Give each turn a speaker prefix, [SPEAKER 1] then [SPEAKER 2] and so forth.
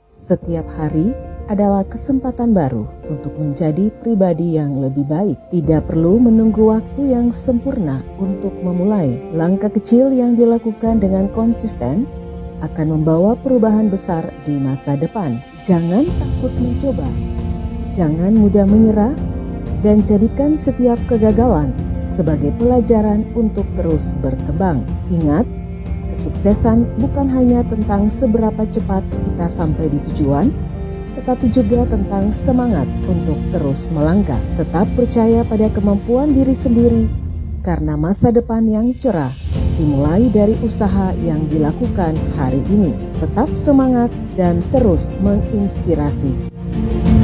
[SPEAKER 1] Setiap hari adalah kesempatan baru untuk menjadi pribadi yang lebih baik. Tidak perlu menunggu waktu yang sempurna untuk memulai. Langkah kecil yang dilakukan dengan konsisten akan membawa perubahan besar di masa depan. Jangan takut mencoba, jangan mudah menyerah, dan jadikan setiap kegagalan sebagai pelajaran untuk terus berkembang. Ingat, kesuksesan bukan hanya tentang seberapa cepat kita sampai di tujuan, tetapi juga tentang semangat untuk terus melangkah. Tetap percaya pada kemampuan diri sendiri, karena masa depan yang cerah dimulai dari usaha yang dilakukan hari ini. Tetap semangat dan terus menginspirasi.